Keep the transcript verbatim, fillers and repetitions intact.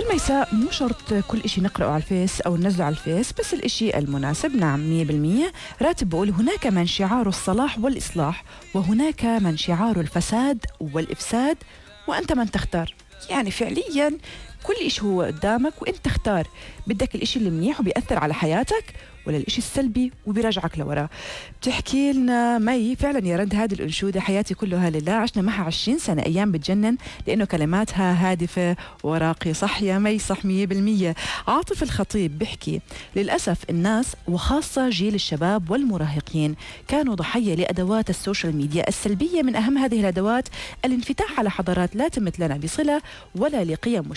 ميساء، مو شرط كل إشي نقرأه على الفيس أو ننزله على الفيس بس الإشي المناسب. نعم مية بالمية. راتب بقول هناك من شعاره الصلاح والإصلاح وهناك من شعاره الفساد والإفساد وأنت من تختار. يعني فعليا كل إشي هو قدامك وإنت تختار. بدك الإشي اللي منيح وبيأثر على حياتك ولا الإشي السلبي وبيرجعك لورا. بتحكي لنا مي فعلا يا رند هذه الأنشودة حياتي كلها لله، عشنا معها عشرين سنة أيام بتجنن لأنه كلماتها هادفة وراقية. صح يا مي، صح مية بالمية. عاطف الخطيب بيحكي للأسف الناس وخاصة جيل الشباب والمراهقين كانوا ضحية لأدوات السوشيال ميديا السلبية. من أهم هذه الأدوات الانفتاح على حضارات لا تمت لنا بصلة ولا لقيم